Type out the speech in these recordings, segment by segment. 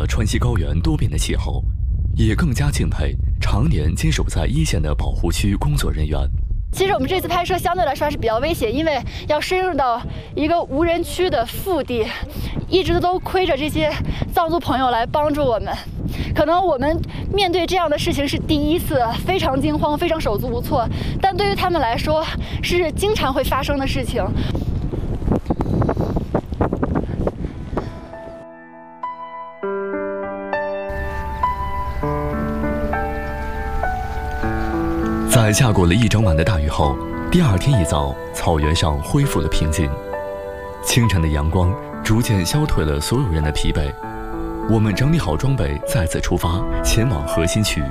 了川西高原多变的气候，也更加敬佩常年坚守在一线的保护区工作人员。 其实我们这次拍摄相对来说还是比较危险，因为要深入到一个无人区的腹地，一直都亏着这些藏族朋友来帮助我们。可能我们面对这样的事情是第一次，非常惊慌，非常手足无措，但对于他们来说是经常会发生的事情。 在下过了一整晚的大雨后，第二天一早，草原上恢复了平静。清晨的阳光逐渐消退了所有人的疲惫。我们整理好装备，再次出发，前往核心区。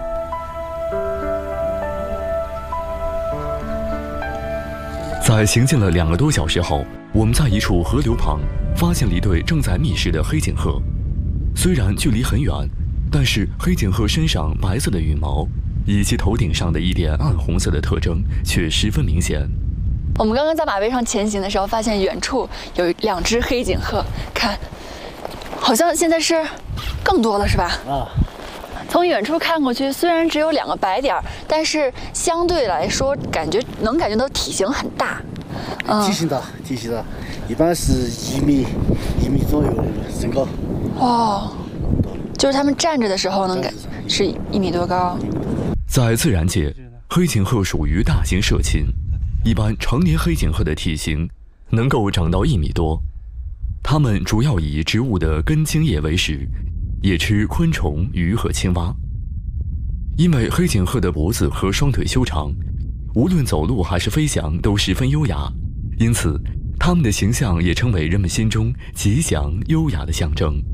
在行进了2个多小时后，我们在一处河流旁发现了一对正在觅食的黑颈鹤。虽然距离很远，但是黑颈鹤身上白色的羽毛以及头顶上的一点暗红色的特征却十分明显。 我们刚刚在马背上前行的时候，发现远处有2只黑颈鹤，看，好像现在是更多了，是吧？啊。从远处看过去，虽然只有2个白点，但是相对来说，能感觉到体型很大。 体型大，一般是1米左右身高。 哦，就是他们站着的时候是1米多高。 在自然界，黑颈鹤属于大型社禽，一般成年黑颈鹤的体型能够长到1米多。它们主要以植物的根茎叶为食，也吃昆虫、鱼和青蛙。因为黑颈鹤的脖子和双腿修长，无论走路还是飞翔都十分优雅，因此它们的形象也成为人们心中吉祥优雅的象征。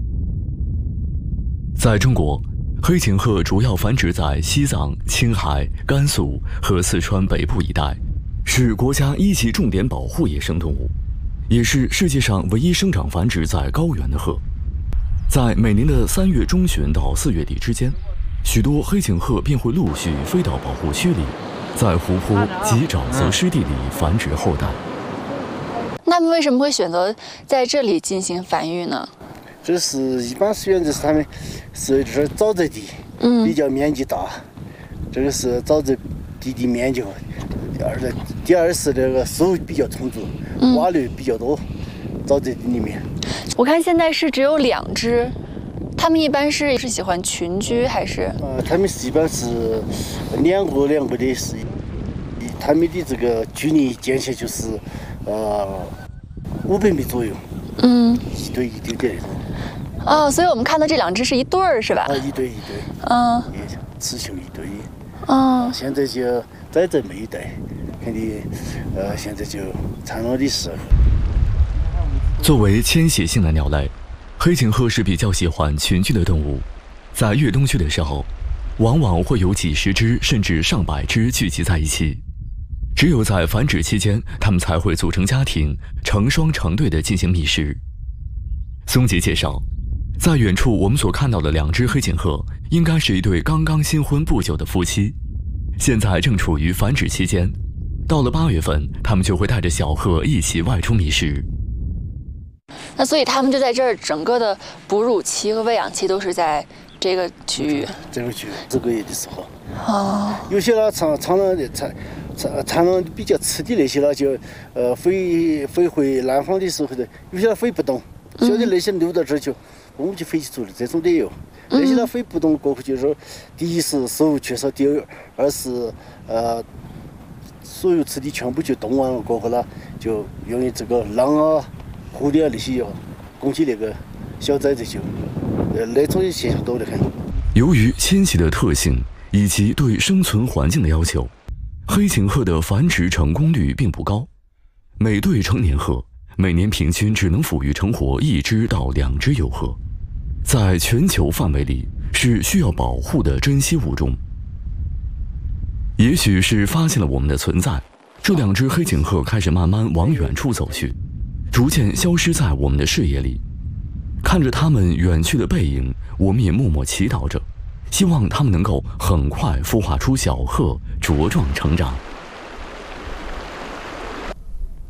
在中国，黑颈鹤主要繁殖在西藏、青海、甘肃和四川北部一带，是国家1级重点保护野生动物，也是世界上唯一生长繁殖在高原的鹤。在每年的3月中旬到4月底之间，许多黑颈鹤便会陆续飞到保护区里，在湖泊及沼泽湿地里繁殖后代。 那么为什么会选择在这里进行繁育呢？ 这是一般是原则是他们是就是沼泽地，比较面积大，这个是沼泽地的面积好。第二是这个食物比较充足，蛙类比较多，沼泽地里面。 我看现在是只有2只，他们一般是喜欢群居还是？ 他们一般是两个的是，他们的这个距离间隙就是500米左右，一对的那种。 哦，所以我们看到这2只是一对儿，是吧？ 一对，雌雄一对。现在就在这么一代，肯定现在就产卵的时候。 作为迁徙性的鸟类，黑颈鹤是比较喜欢群居的动物。在越冬区的时候，往往会有几十只甚至上百只聚集在一起。只有在繁殖期间，它们才会组成家庭，成双成对地进行觅食。松吉介绍，在远处我们所看到的2只黑颈鹤，应该是一对刚刚新婚不久的夫妻，现在正处于繁殖期间。到了8月份，他们就会带着小鹤一起外出觅食。 那所以他们就在这儿，整个的哺乳期和喂养期都是在这个区域。 这个月的时候。有些呢产卵比较迟的那些呢，就飞回南方的时候的，有些呢飞不动，小的那些溜到这儿去，我们就飞起走了，这种也有。那些呢飞不动过后，就是说，第一是食物缺少，第二是所有吃的全部就冻完了过后呢，就用于这个狼啊、狐狸啊那些攻击那个小崽子，就那种现象多得很。 由于迁徙的特性以及对生存环境的要求，黑颈鹤的繁殖成功率并不高。每对成年鹤每年平均只能抚育成活1只到2只幼鹤，在全球范围里是需要保护的珍稀物种。也许是发现了我们的存在，这2只黑颈鹤开始慢慢往远处走去，逐渐消失在我们的视野里。看着它们远去的背影，我们也默默祈祷着，希望它们能够很快孵化出小鹤，茁壮成长。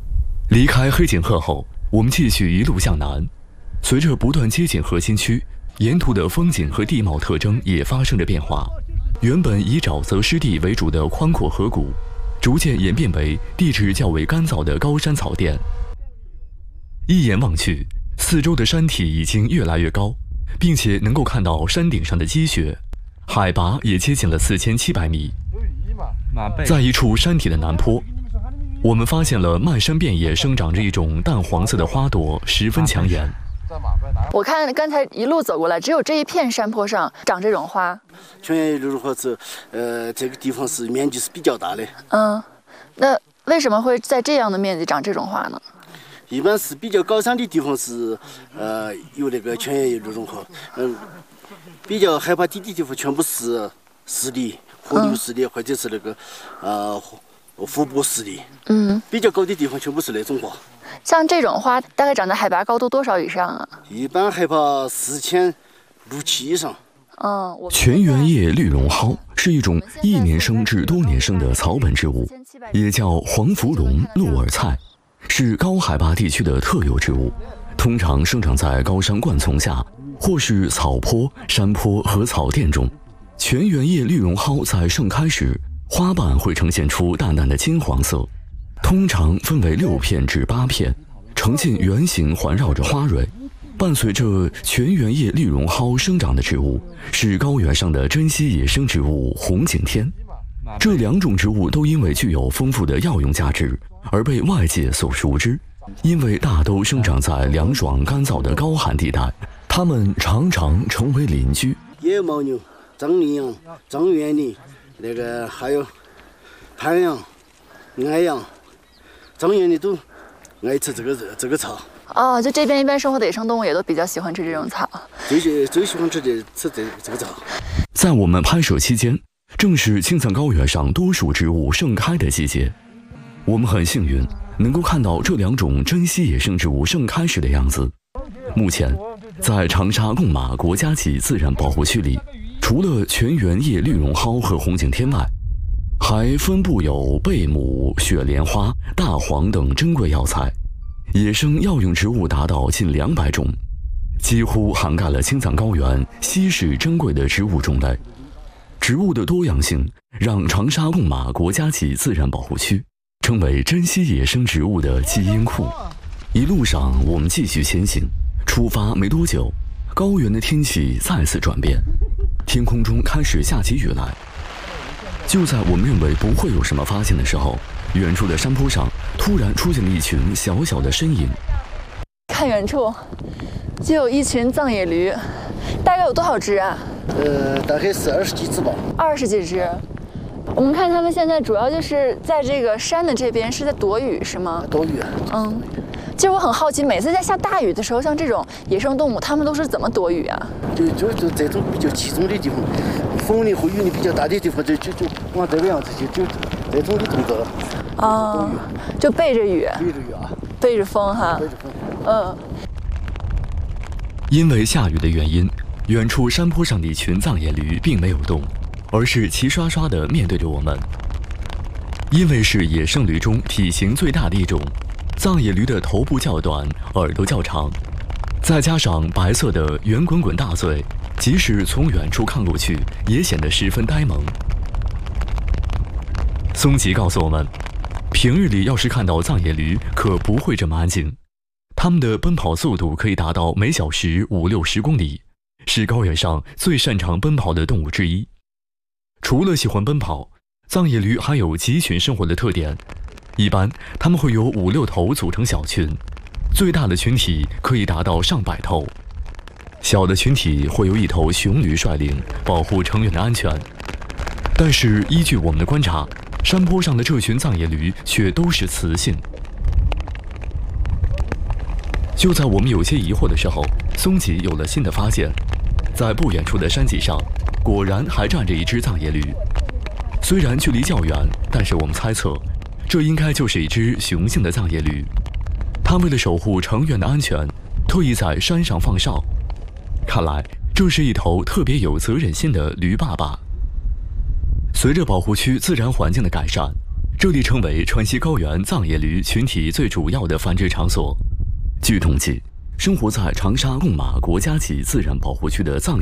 离开黑颈鹤后，我们继续一路向南，随着不断接近核心区， 沿途的风景和地貌特征也发生着变化。原本以沼泽湿地为主的宽阔河谷，逐渐演变为地质较为干燥的高山草甸。一眼望去，四周的山体已经越来越高，并且能够看到山顶上的积雪，海拔也接近了4700米。在一处山体的南坡，我们发现了漫山遍野生长着一种淡黄色的花朵，十分抢眼。 我看刚才一路走过来，只有这一片山坡上长这种花。 全叶绿绒花是，这个地方是面积是比较大的。 那为什么会在这样的面积长这种花呢？ 一般是比较高山的地方是，有那个全叶绿绒花。比较海拔低的地方全部是湿地、河流湿地，或者是那个，湖泊湿地。比较高的地方全部是那种花。 像这种花大概长在海拔高度多少以上啊？ 一般海拔4600、7以上。 全缘叶绿绒蒿是一种1年生至多年生的草本植物，也叫黄芙蓉、鹿耳菜，是高海拔地区的特有植物，通常生长在高山灌丛下，或是草坡、山坡和草甸中。全缘叶绿绒蒿在盛开时，花瓣会呈现出淡淡的金黄色，通常分为6片至8片，呈现圆形环绕着花蕊。伴随着全缘叶绿绒蒿生长的植物是高原上的珍稀野生植物红景天。这2种植物都因为具有丰富的药用价值而被外界所熟知，因为大都生长在凉爽干燥的高寒地带，它们常常成为邻居。 野牦牛、张羚羊、张元羚，那个还有攀羊、矮羊、张元羚都爱吃这个草。 就这边一般生活的野生动物也都比较喜欢吃这种草， 最喜欢吃这个草。 在我们拍摄期间，正是青藏高原上多属植物盛开的季节，我们很幸运能够看到这2种珍稀野生植物盛开时的样子。目前，在长沙贡马国家级自然保护区里，除了全缘叶绿绒蒿和红景天外，还分布有贝母、雪莲花、大黄等珍贵药材。野生药用植物达到近200种，几乎涵盖了青藏高原稀世珍贵的植物种类。植物的多样性让长沙贡马国家级自然保护区成为珍稀野生植物的基因库。一路上我们继续前行，出发没多久，高原的天气再次转变，天空中开始下起雨来。就在我们认为不会有什么发现的时候，远处的山坡上突然出现了一群小小的身影。 看远处就有一群藏野驴，大概有多少只啊？ 大概是20几只吧。 20几只。我们看他们现在主要就是在这个山的这边是在躲雨，是吗？ 躲雨。 其实我很好奇，每次在下大雨的时候，像这种野生动物，它们都是怎么躲雨啊？ 就这种比较集中的地方，风力和雨力比较大的地方，就往这个样子就这种的动作。 就背着雨。 背着雨啊。 背着风哈。 背着风。 因为下雨的原因，远处山坡上的一群藏野驴并没有动，而是齐刷刷地面对着我们。因为是野生驴中体型最大的一种，藏野驴的头部较短，耳朵较长，再加上白色的圆滚滚大嘴，即使从远处看过去，也显得十分呆萌。松吉告诉我们，平日里要是看到藏野驴，可不会这么安静。它们的奔跑速度可以达到每小时50-60公里，是高原上最擅长奔跑的动物之一。除了喜欢奔跑，藏野驴还有集群生活的特点。一般它们会有5-6头组成小群，最大的群体可以达到上百头，小的群体会由1头雄驴率领，保护成员的安全。但是依据我们的观察，山坡上的这群藏野驴却都是雌性。就在我们有些疑惑的时候，松吉有了新的发现，在不远处的山脊上，果然还站着一只藏野驴。虽然距离较远，但是我们猜测，这应该就是一只雄性的藏野驴。它为了守护成员的安全，特意在山上放哨。看来这是一头特别有责任心的驴爸爸。随着保护区自然环境的改善，这里成为川西高原藏野驴群体最主要的繁殖场所。据统计， 生活在长沙贡马国家级自然保护区的藏